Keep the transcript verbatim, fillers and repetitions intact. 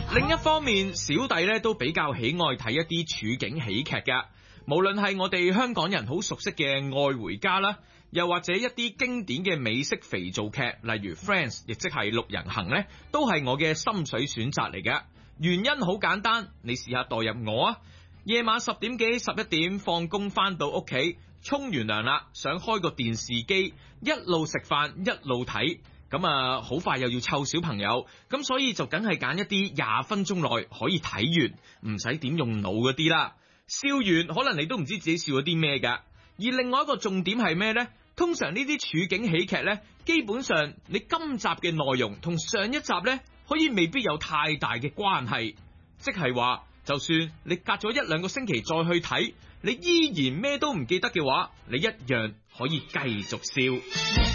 另一方面，小弟咧都比較喜愛睇一啲處境喜劇嘅，無論係我哋香港人好熟悉嘅《愛回家》啦，又或者一啲經典嘅美式肥皂劇，例如 Friends， 亦即係六人行咧，都係我嘅心水選擇嚟嘅。原因好簡單，你試下代入我啊！夜晚十點幾、十一點放工翻到屋企，沖完涼啦，想開個電視機，一路食飯一路睇。咁啊，好快又要湊小朋友，咁所以就梗係揀一啲廿分鐘內可以睇完，唔使點用腦嗰啲啦。笑完可能你都唔知自己笑咗啲咩噶。而另外一個重點係咩呢？通常呢啲處境喜劇呢，基本上你今集嘅內容同上一集呢，可以未必有太大嘅關係，即係話就算你隔咗一兩個星期再去睇，你依然咩都唔記得嘅話，你一樣可以繼續笑。